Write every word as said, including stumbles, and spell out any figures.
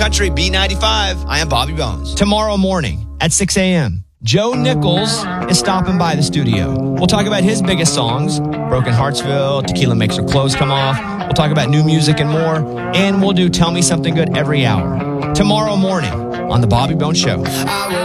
Country, B ninety-five. I am Bobby Bones. Tomorrow morning at six a.m., Joe Nichols is stopping by the studio. We'll talk about his biggest songs, Broken Heartsville, Tequila Makes Her Clothes Come Off. We'll talk about new music and more, and we'll do Tell Me Something Good every hour. Tomorrow morning on The Bobby Bones Show.